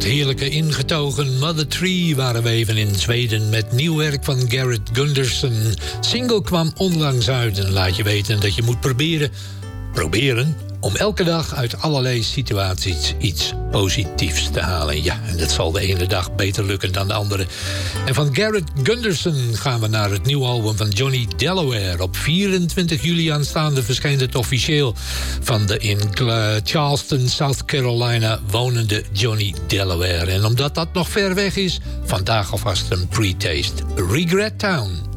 dat heerlijke ingetogen Mother Tree waren we even in Zweden met nieuw werk van Garrett Gunderson. Single kwam onlangs uit en laat je weten dat je moet proberen om elke dag uit allerlei situaties iets positiefs te halen. Ja, en dat zal de ene dag beter lukken dan de andere. En van Garrett Gunderson gaan we naar het nieuwe album van Johnny Delaware. Op 24 juli aanstaande verschijnt het officieel van de in Charleston, South Carolina wonende Johnny Delaware. En omdat dat nog ver weg is, vandaag alvast een pre-taste. Regret Town.